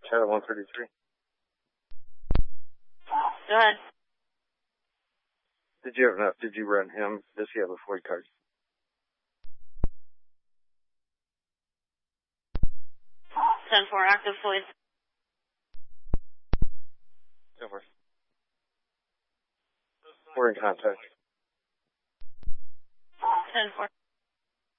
Charlie 133. Go ahead. Did you have enough? Did you run him? Does he have a Ford card? 10-4, active Floyd. 10-4. We're in contact. 10-4.